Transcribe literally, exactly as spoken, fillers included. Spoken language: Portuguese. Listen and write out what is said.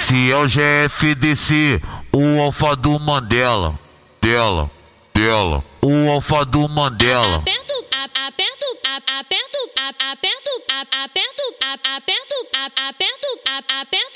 Esse é o G F D C, o alfa do Mandela, dela, dela, o alfa do Mandela. Aperto, aperto, aperto, aperto, aperto, aperto, aperto, aperto, aperto, aperto.